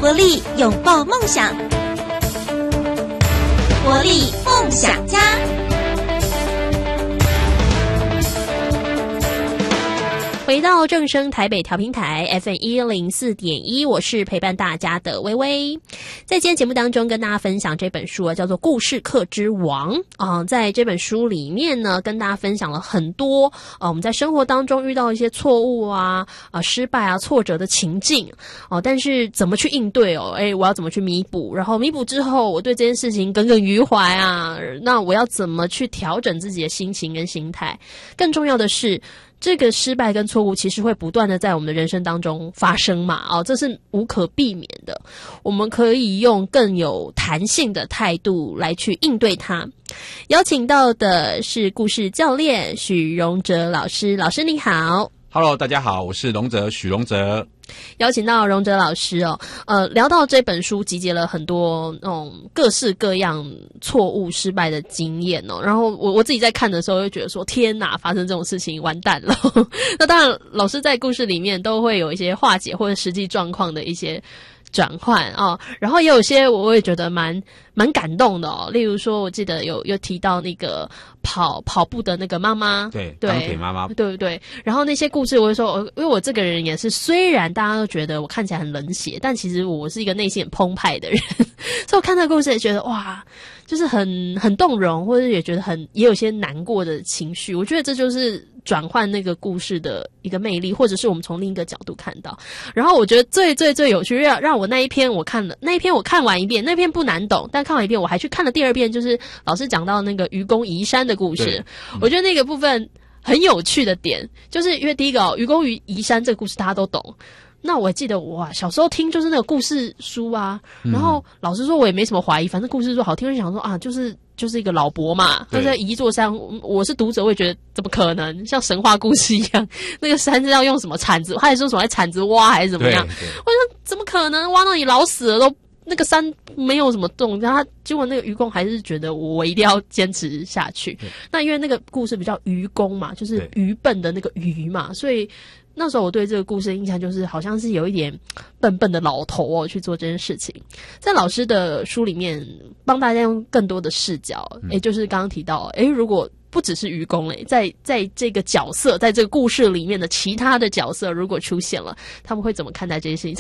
活力拥抱梦想，活力梦想家。 回到正声台北调频台 FM104.1， 我是陪伴大家的微微。在今天节目当中跟大家分享这本书叫做《故事客之王》在这本书里面呢，跟大家分享了很多我们在生活当中遇到一些错误失败挫折的情境但是怎么去应对我要怎么去弥补，然后弥补之后我对这件事情耿耿于怀那我要怎么去调整自己的心情跟心态，更重要的是这个失败跟错误其实会不断的在我们的人生当中发生嘛这是无可避免的，我们可以用更有弹性的态度来去应对它。邀请到的是故事教练许荣哲老师，老师你好。 Hello， 大家好，我是荣哲，许荣哲。 邀请到荣哲老师聊到这本书集结了很多各式各样错误失败的经验然后我自己在看的时候就觉得说天哪，发生这种事情完蛋了那当然老师在故事里面都会有一些化解或者实际状况的一些转换然后也有些我也觉得蛮感动的例如说我记得有提到那个跑步的那个妈妈， 对钢铁妈妈， 对不对？然后那些故事我会说因为我这个人也是虽然大家都觉得我看起来很冷血，但其实我是一个内心很澎湃的人所以我看这个故事也觉得哇，就是很动容，或者也觉得也有些难过的情绪。我觉得这就是转换那个故事的一个魅力，或者是我们从另一个角度看到。然后我觉得最有趣，让我那一篇我看完一遍，那篇不难懂，但看完一遍我还去看了第二遍，就是老师讲到那个愚公移山的故事。我觉得那个部分很有趣的点，就是因为第一个愚公移山这个故事大家都懂。那我记得小时候听就是那个故事书然后老师说我也没什么怀疑，反正故事书好听，就想说就是一个老伯嘛，他在移一座山，我是读者，我也觉得怎么可能像神话故事一样，那个山是要用什么铲子，他还说什么铲子挖还是怎么样？我说怎么可能挖到你老死了都那个山没有什么动，然后结果那个愚公还是觉得我一定要坚持下去。那因为那个故事比较愚公嘛，就是愚笨的那个愚嘛，所以那时候我对这个故事的印象就是好像是有一点笨笨的老头去做这件事情。在老师的书里面帮大家用更多的视角就是刚刚提到如果不只是愚公在这个角色，在这个故事里面的其他的角色如果出现了，他们会怎么看待这件事情？